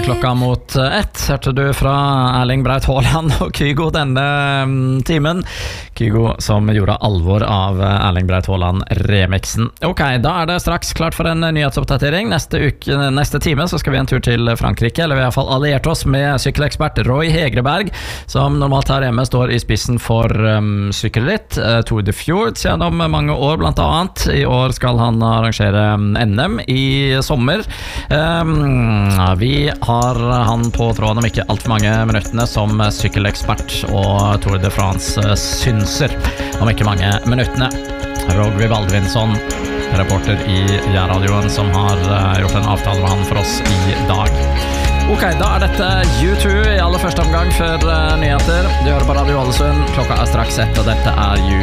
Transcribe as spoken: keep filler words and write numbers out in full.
klokka mot ett. Hørte du fra Erling Braut Haaland og Kygo denne timen. Kygo som gjorde alvor av Erling Braut Haaland-remixen. Ok, da er det straks klart for en nyhetsoppdatering. Neste, uke, neste time så skal vi en tur til Frankrike, eller vi har i hvert fall alliert oss med sykkelekspert Roy Hegreberg, som normalt her hjemme står i spissen for um, sykkelritt, uh, Tour de Fjords gjennom mange år blant annet. I år skal han arrangere N M i sommer. Um, vi har han på tråden om ikke alt for mange minuttene som sykkelekspert og Tour de France synser om ikke mange minuttene. Rogvi Baldvinsson, reporter i Jærradioen, som har gjort en avtale med han for oss i dag. Ok, da er dette U to i aller første omgang for uh, nyheter. Du hører på Radio Ålesund. Klokka er straks ett, og dette er U